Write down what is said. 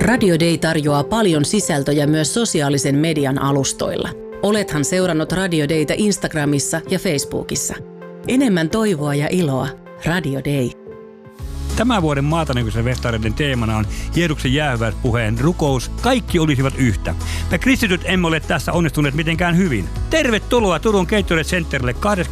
Radio Day tarjoaa paljon sisältöjä myös sosiaalisen median alustoilla. Olethan seurannut Radio Dayta Instagramissa ja Facebookissa. Enemmän toivoa ja iloa. Radio Day. Tämän vuoden Maatannykyisen festareiden teemana on Jeesuksen jäähyväispuheen rukous Kaikki olisivat yhtä. Me kristityt emme ole tässä onnistuneet mitenkään hyvin. Tervetuloa Turun Gatorade Centerille